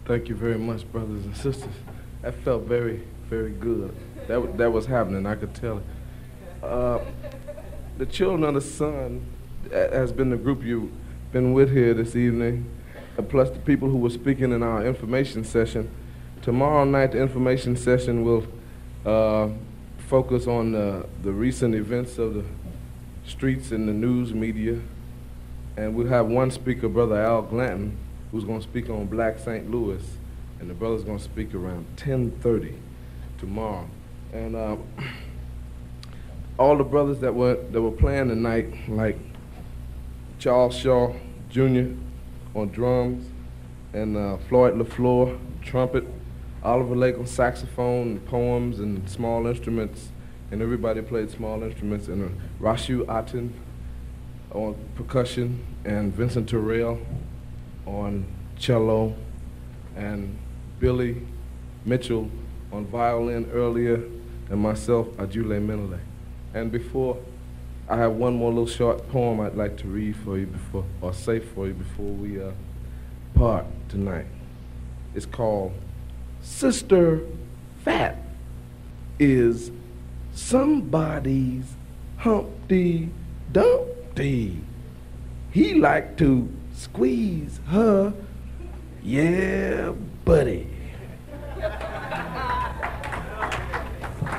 Thank you very much, brothers and sisters. That felt very, very good. That was happening, I could tell it. The Children of the Sun has been the group you've been with here this evening, plus the people who were speaking in our information session. Tomorrow night, the information session will focus on the recent events of the streets and the news media. And we'll have one speaker, Brother Al Glanton, who's going to speak on Black St. Louis. And the brother's going to speak around 10:30 tomorrow. And all the brothers that were playing tonight, like Charles Shaw Jr. on drums, and Floyd LaFleur, trumpet, Oliver Lake on saxophone, poems, and small instruments, and everybody played small instruments, and Rashu Aten on percussion, and Vincent Terrell on cello, and Billy Mitchell on violin earlier, and myself, Ajule Menele. And before, I have one more little short poem I'd like to read for you say for you before we part tonight. It's called Sister Fat is Somebody's Humpty Dumpty. He like to squeeze her, yeah, buddy.